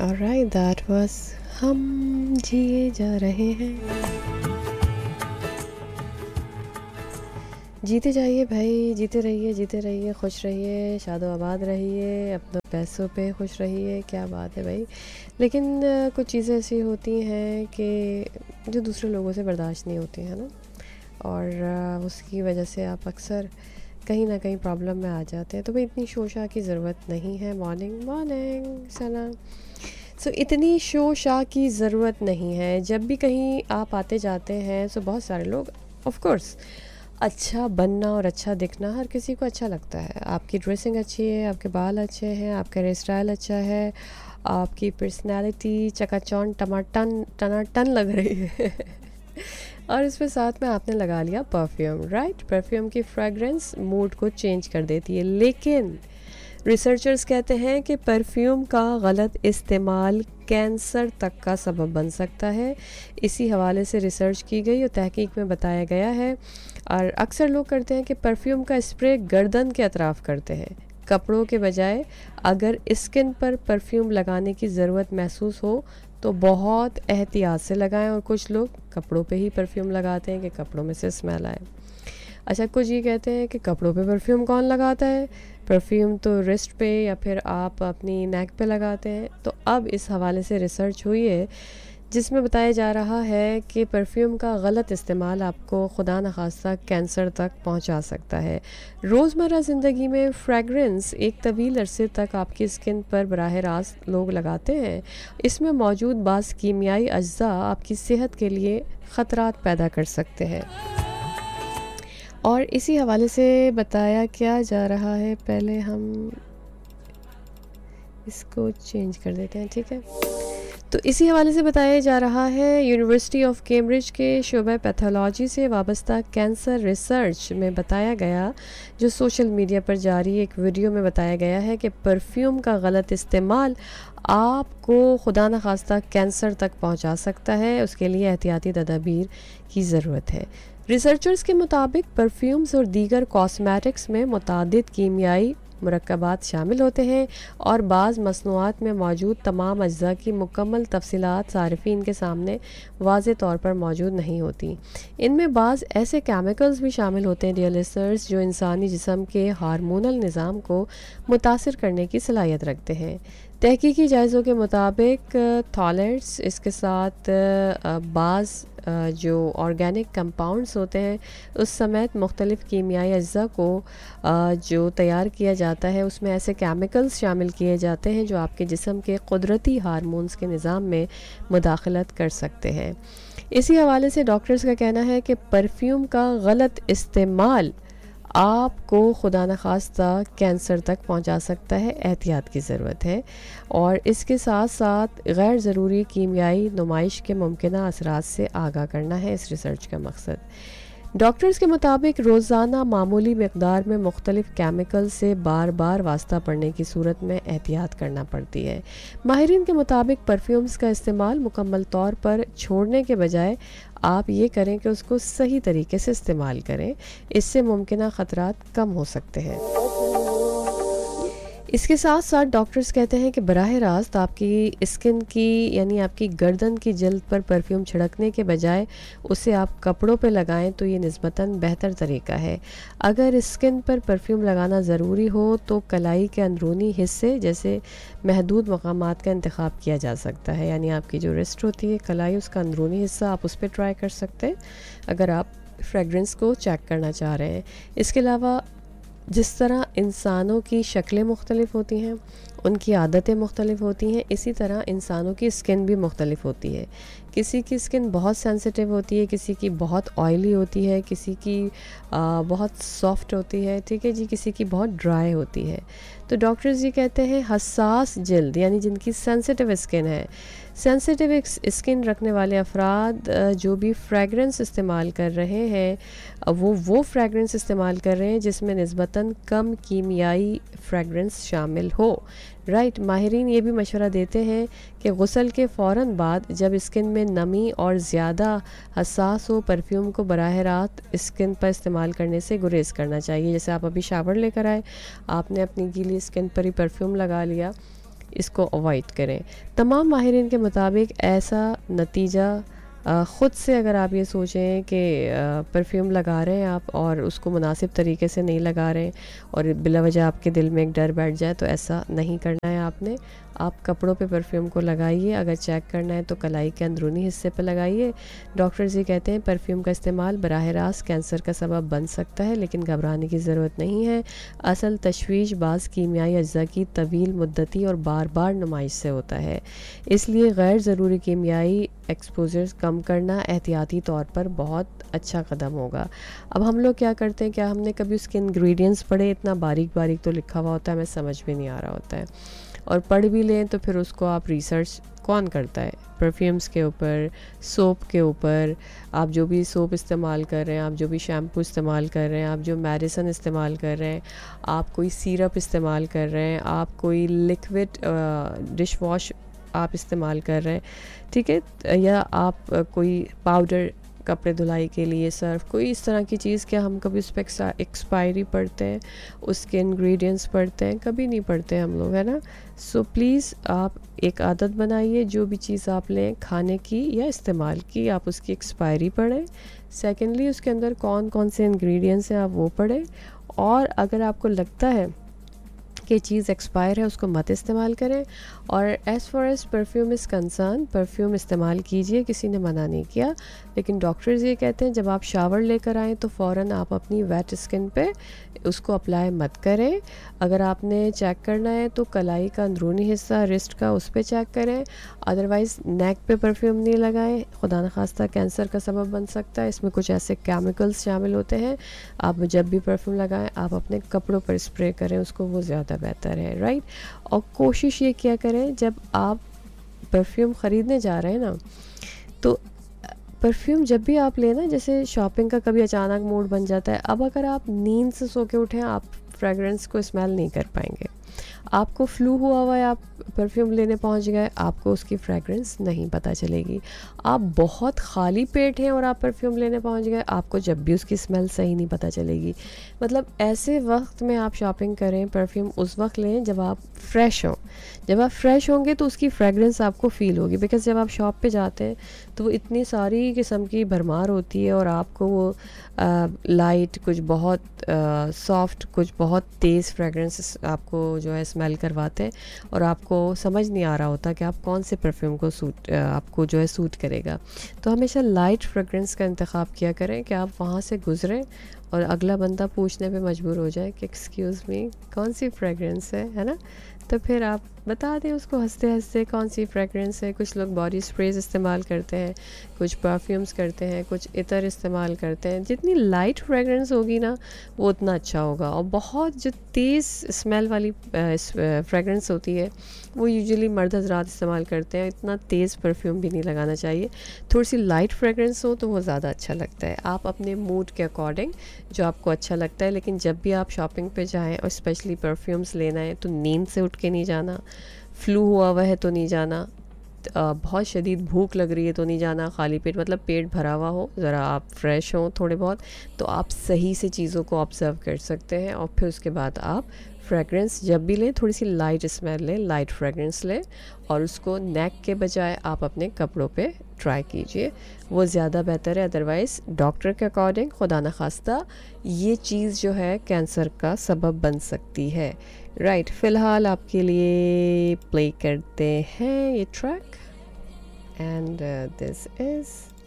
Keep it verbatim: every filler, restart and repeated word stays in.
Alright, that was ہم جیے جا رہے ہیں. جیتے جائیے بھائی، جیتے رہیے جیتے رہیے خوش رہیے، شاد و آباد رہیے، اپنے پیسوں پہ خوش رہیے. کیا بات ہے بھائی. لیکن کچھ چیزیں ایسی ہوتی ہیں کہ جو دوسرے لوگوں سے برداشت نہیں ہوتی ہیں نا، اور اس کی وجہ سے آپ اکثر کہیں نہ کہیں پرابلم میں آ جاتے ہیں. تو بھائی اتنی شوشا کی ضرورت نہیں ہے. مارننگ مارننگ سلام. سو so, اتنی شو شا کی ضرورت نہیں ہے. جب بھی کہیں آپ آتے جاتے ہیں سو so بہت سارے لوگ آف کورس اچھا بننا اور اچھا دکھنا ہر کسی کو اچھا لگتا ہے. آپ کی ڈریسنگ اچھی ہے، آپ کے بال اچھے ہیں، آپ کا ہیئر اسٹائل اچھا ہے، آپ کی پرسنالٹی چکا چون ٹماٹن ٹنا ٹن لگ رہی ہے اور اس پہ ساتھ میں آپ نے لگا لیا پرفیوم. رائٹ، پرفیوم کی فریگرنس موڈ کو چینج کر دیتی ہے. لیکن ریسرچرز کہتے ہیں کہ پرفیوم کا غلط استعمال کینسر تک کا سبب بن سکتا ہے. اسی حوالے سے ریسرچ کی گئی اور تحقیق میں بتایا گیا ہے. اور اکثر لوگ کرتے ہیں کہ پرفیوم کا اسپرے گردن کے اطراف کرتے ہیں کپڑوں کے بجائے. اگر اسکن پر پرفیوم لگانے کی ضرورت محسوس ہو تو بہت احتیاط سے لگائیں. اور کچھ لوگ کپڑوں پہ ہی پرفیوم لگاتے ہیں کہ کپڑوں میں سے اسمیل آئے. اچھا، کچھ یہ کہتے ہیں کہ کپڑوں پہ پرفیوم کون لگاتا ہے، پرفیوم تو رسٹ پہ یا پھر آپ اپنی نیک پہ لگاتے ہیں. تو اب اس حوالے سے ریسرچ ہوئی ہے جس میں بتایا جا رہا ہے کہ پرفیوم کا غلط استعمال آپ کو خدا نخواستہ کینسر تک پہنچا سکتا ہے. روزمرہ زندگی میں فریگرنس ایک طویل عرصے تک آپ کی اسکن پر براہ راست لوگ لگاتے ہیں. اس میں موجود بعض کیمیائی اجزاء آپ کی صحت کے لیے خطرات پیدا کر سکتے ہیں. اور اسی حوالے سے بتایا کیا جا رہا ہے، پہلے ہم اس کو چینج کر دیتے ہیں، ٹھیک ہے. تو اسی حوالے سے بتایا جا رہا ہے یونیورسٹی آف کیمبرج کے شعبہ پیتھولوجی سے وابستہ کینسر ریسرچ میں بتایا گیا، جو سوشل میڈیا پر جاری ایک ویڈیو میں بتایا گیا ہے کہ پرفیوم کا غلط استعمال آپ کو خدا نخواستہ کینسر تک پہنچا سکتا ہے. اس کے لیے احتیاطی تدابیر کی ضرورت ہے. ریسرچرز کے مطابق پرفیومز اور دیگر کاسمیٹکس میں متعدد کیمیائی مرکبات شامل ہوتے ہیں اور بعض مصنوعات میں موجود تمام اجزاء کی مکمل تفصیلات صارفین کے سامنے واضح طور پر موجود نہیں ہوتی. ان میں بعض ایسے کیمیکلز بھی شامل ہوتے ہیں ڈیئر لسنرز جو انسانی جسم کے ہارمونل نظام کو متاثر کرنے کی صلاحیت رکھتے ہیں. تحقیقی جائزوں کے مطابق تھالیٹس اس کے ساتھ بعض جو آرگینک کمپاؤنڈز ہوتے ہیں اس سمیت مختلف کیمیائی اجزاء کو جو تیار کیا جاتا ہے اس میں ایسے کیمیکلز شامل کیے جاتے ہیں جو آپ کے جسم کے قدرتی ہارمونز کے نظام میں مداخلت کر سکتے ہیں. اسی حوالے سے ڈاکٹرز کا کہنا ہے کہ پرفیوم کا غلط استعمال آپ کو خدا نخواستہ کینسر تک پہنچا سکتا ہے. احتیاط کی ضرورت ہے اور اس کے ساتھ ساتھ غیر ضروری کیمیائی نمائش کے ممکنہ اثرات سے آگاہ کرنا ہے اس ریسرچ کا مقصد. ڈاکٹرز کے مطابق روزانہ معمولی مقدار میں مختلف کیمیکل سے بار بار واسطہ پڑنے کی صورت میں احتیاط کرنا پڑتی ہے. ماہرین کے مطابق پرفیومز کا استعمال مکمل طور پر چھوڑنے کے بجائے آپ یہ کریں کہ اس کو صحیح طریقے سے استعمال کریں. اس سے ممکنہ خطرات کم ہو سکتے ہیں. اس کے ساتھ ساتھ ڈاکٹرز کہتے ہیں کہ براہ راست آپ کی اسکن کی یعنی آپ کی گردن کی جلد پر پرفیوم چھڑکنے کے بجائے اسے آپ کپڑوں پہ لگائیں تو یہ نسبتاً بہتر طریقہ ہے. اگر اسکن پر پرفیوم لگانا ضروری ہو تو کلائی کے اندرونی حصے جیسے محدود مقامات کا انتخاب کیا جا سکتا ہے. یعنی آپ کی جو رسٹ ہوتی ہے کلائی، اس کا اندرونی حصہ آپ اس پہ ٹرائی کر سکتے ہیں اگر آپ فریگرنس کو چیک کرنا چاہ رہے ہیں. اس کے علاوہ جس طرح انسانوں کی شکلیں مختلف ہوتی ہیں، ان کی عادتیں مختلف ہوتی ہیں، اسی طرح انسانوں کی اسکن بھی مختلف ہوتی ہے. کسی کی اسکن بہت سینسیٹیو ہوتی ہے، کسی کی بہت آئلی ہوتی ہے، کسی کی بہت سافٹ ہوتی ہے، ٹھیک ہے جی، کسی کی بہت ڈرائی ہوتی ہے. تو ڈاکٹرز یہ کہتے ہیں حساس جلد یعنی جن کی سینسیٹیو اسکن ہے، سینسیٹیو اسکن رکھنے والے افراد جو بھی فریگرنس استعمال کر رہے ہیں وہ وہ فریگرنس استعمال کر رہے ہیں جس میں نسبتاً کم کیمیائی فریگرنس شامل ہو. رائٹ. ماہرین یہ بھی مشورہ دیتے ہیں کہ غسل کے فوراً بعد جب اسکن میں نمی اور زیادہ حساس ہو پرفیوم کو براہ راست اسکن پر استعمال کرنے سے گریز کرنا چاہیے. جیسے آپ ابھی شاور لے کر آئے، آپ نے اپنی گیلی اسکن پر ہی پرفیوم لگا لیا، اس کو اوائڈ کریں. تمام ماہرین کے مطابق ایسا نتیجہ خود سے اگر آپ یہ سوچیں کہ پرفیوم لگا رہے ہیں آپ اور اس کو مناسب طریقے سے نہیں لگا رہے ہیں اور بلا وجہ آپ کے دل میں ایک ڈر بیٹھ جائے، تو ایسا نہیں کرنا ہے آپ نے. آپ کپڑوں پہ پرفیوم کو لگائیے. اگر چیک کرنا ہے تو کلائی کے اندرونی حصے پہ لگائیے. ڈاکٹرز یہ کہتے ہیں پرفیوم کا استعمال براہ راست کینسر کا سبب بن سکتا ہے، لیکن گھبرانے کی ضرورت نہیں ہے. اصل تشویش بعض کیمیائی اجزاء کی طویل مدتی اور بار بار نمائش سے ہوتا ہے. اس لیے غیر ضروری کیمیائی ایکسپوزرز کم کرنا احتیاطی طور پر بہت اچھا قدم ہوگا. اب ہم لوگ کیا کرتے ہیں، کیا ہم نے کبھی اس کے انگریڈینٹس پڑھے؟ اتنا باریک باریک تو لکھا ہوا ہوتا ہے، ہمیں سمجھ بھی نہیں آ رہا ہوتا ہے. اور پڑھ بھی لیں تو پھر اس کو آپ ریسرچ کون کرتا ہے؟ پرفیومز کے اوپر، سوپ کے اوپر. آپ جو بھی سوپ استعمال کر رہے ہیں، آپ جو بھی شیمپو استعمال کر رہے ہیں، آپ جو میڈیسن استعمال کر رہے ہیں، آپ کوئی سیرپ استعمال کر رہے ہیں، آپ کوئی لیکوڈ ڈش واش آپ استعمال کر رہے ہیں، ٹھیک ہے، یا آپ کوئی پاؤڈر کپڑے دھلائی کے لیے، سرف، کوئی اس طرح کی چیز، کیا ہم کبھی اس پہ ایکسپائری پڑھتے ہیں، اس کے انگریڈینٹس پڑھتے ہیں؟ کبھی نہیں پڑھتے ہم لوگ، ہے نا. سو پلیز آپ ایک عادت بنائیے، جو بھی چیز آپ لیں کھانے کی یا استعمال کی، آپ اس کی ایکسپائری پڑھیں. سیکنڈلی اس کے اندر کون کون سے انگریڈینٹس ہیں آپ وہ پڑھیں. اور اگر آپ کو لگتا ہے کہ چیز ایکسپائر ہے، اس کو مت استعمال کریں. اور as far as perfume is concern, perfume استعمال کیجئے، کسی نے منع نہیں کیا، لیکن ڈاکٹرز یہ کہتے ہیں جب آپ شاور لے کر آئیں تو فوراً آپ اپنی ویٹ اسکن پہ اس کو اپلائی مت کریں. اگر آپ نے چیک کرنا ہے تو کلائی کا اندرونی حصہ، رسٹ کا، اس پہ چیک کریں. ادروائز نیک پہ پرفیوم نہیں لگائیں، خدا نخواستہ کینسر کا سبب بن سکتا ہے. اس میں کچھ ایسے کیمیکلز شامل ہوتے ہیں. آپ جب بھی پرفیوم لگائیں آپ اپنے کپڑوں پر اسپرے کریں اس کو، وہ زیادہ بہتر ہے، رائٹ. اور کوشش یہ کیا کریں جب آپ پرفیوم خریدنے جا رہے ہیں نا، تو پرفیوم جب بھی آپ لیں نا، جیسے شاپنگ کا کبھی اچانک موڈ بن جاتا ہے، اب اگر آپ نیند سے سو کے اٹھیں آپ فریگرنس کو اسمیل نہیں کر پائیں گے. آپ کو فلو ہوا ہوا ہے، آپ پرفیوم لینے پہنچ گئے، آپ کو اس کی فریگرنس نہیں پتہ چلے گی. آپ بہت خالی پیٹ ہیں اور آپ پرفیوم لینے پہنچ گئے، آپ کو جب بھی اس کی اسمیل صحیح نہیں پتہ چلے گی. مطلب ایسے وقت میں آپ شاپنگ کریں، پرفیوم اس وقت لیں جب آپ فریش ہوں. جب آپ فریش ہوں گے تو اس کی فریگرنس آپ کو فیل ہوگی، بیکاز جب آپ شاپ پہ جاتے ہیں تو وہ اتنی ساری قسم کی بھرمار ہوتی ہے اور آپ کو وہ لائٹ، کچھ بہت سافٹ، کچھ بہت تیز فریگرنس آپ کو جو ہے اسمیل کرواتے ہیں، اور آپ کو سمجھ نہیں آ رہا ہوتا کہ آپ کون سے پرفیوم کو سوٹ آپ کو جو ہے سوٹ کرے گا. تو ہمیشہ لائٹ فریگرنس کا انتخاب کیا کریں کہ آپ وہاں سے گزریں اور اگلا بندہ پوچھنے پہ مجبور ہو جائے کہ ایکسکیوز می کون سی فریگرنس ہے ہے نا. تو پھر آپ بتا دیں اس کو ہنستے ہنستے کون سی فریگرنس ہے. کچھ لوگ باڈی اسپریز استعمال کرتے ہیں، کچھ پرفیومز کرتے ہیں، کچھ عطر استعمال کرتے ہیں. جتنی لائٹ فریگرنس ہوگی نا وہ اتنا اچھا ہوگا. اور بہت جو تیز اسمیل والی فریگرنس ہوتی ہے وہ یوزلی مرد حضرات استعمال کرتے ہیں. اتنا تیز پرفیوم بھی نہیں لگانا چاہیے. تھوڑی سی لائٹ فریگرنس ہو تو وہ زیادہ اچھا لگتا ہے. آپ اپنے موڈ کے اکارڈنگ جو آپ کو اچھا لگتا ہے. لیکن جب بھی آپ شاپنگ پہ جائیں اور اسپیشلی پرفیومز لینا ہے تو نیند سے اٹھ کے نہیں جانا، فلو ہوا ہوا ہے تو نہیں جانا، بہت شدید بھوک لگ رہی ہے تو نہیں جانا، خالی پیٹ، مطلب پیٹ بھرا ہوا ہو، ذرا آپ فریش ہوں تھوڑے بہت، تو آپ صحیح سے چیزوں کو آبزرو کر سکتے ہیں. اور پھر اس کے بعد آپ فریگرنس جب بھی لیں تھوڑی سی لائٹ اسمیل لیں، لائٹ فریگرنس لیں، اور اس کو نیک کے بجائے آپ اپنے کپڑوں پہ ٹرائی کیجئے، وہ زیادہ بہتر ہے. ادروائز ڈاکٹر کے اکارڈنگ خدا نخواستہ یہ چیز جو ہے کینسر کا سبب بن سکتی ہے، رائٹ. فی الحال آپ کے لیے پلے کرتے ہیں یہ ٹریک، اینڈ دس از